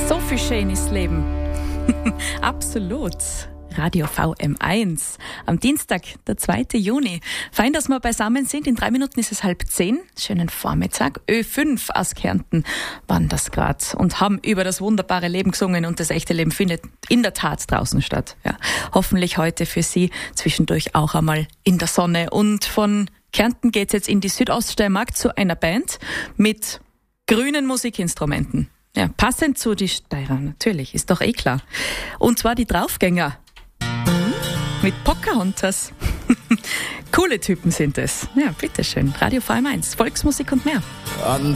So viel schönes Leben. Absolut. Radio VM1 am Dienstag, der 2. Juni. Fein, dass wir beisammen sind. In 3 Minuten ist es 9:30. Schönen Vormittag. Ö5 aus Kärnten waren das gerade und haben über das wunderbare Leben gesungen und das echte Leben findet in der Tat draußen statt. Ja. Hoffentlich heute für Sie zwischendurch auch einmal in der Sonne. Und von Kärnten geht's jetzt in die Südoststeiermark zu einer Band mit grünen Musikinstrumenten. Ja, passend zu die Steirer, natürlich, ist doch eh klar. Und zwar die Draufgänger. Mit Pocahontas. Coole Typen sind es. Ja, bitteschön. Radio VM1, Volksmusik und mehr.